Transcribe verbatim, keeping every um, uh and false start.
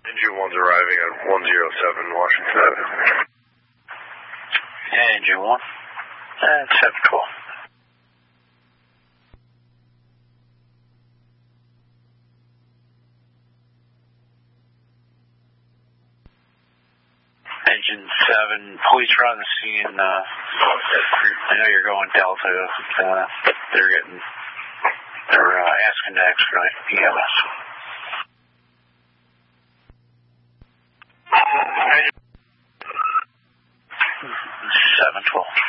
Engine one's arriving at one oh seven Washington Avenue. Yeah, engine one. That's seven twelve. Engine seven, police are on the scene. Uh, I know you're going Delta. Uh, they're getting, they're uh, asking to expedite E M S. seven twelve.